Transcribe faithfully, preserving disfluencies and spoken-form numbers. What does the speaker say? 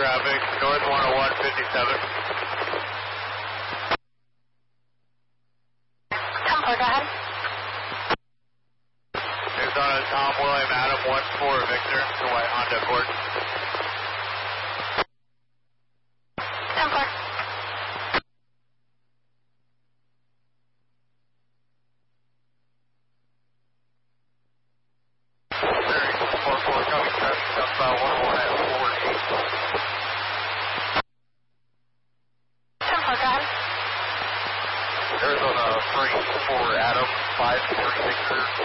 traffic, north one oh one fifty-seven. ten four, go ahead. Arizona Tom William Adam one four Victor, to white Honda Accord. ten four. four four coming traffic, comes about one one at forty. ten four, go ahead. Arizona three four Adam five three Victor.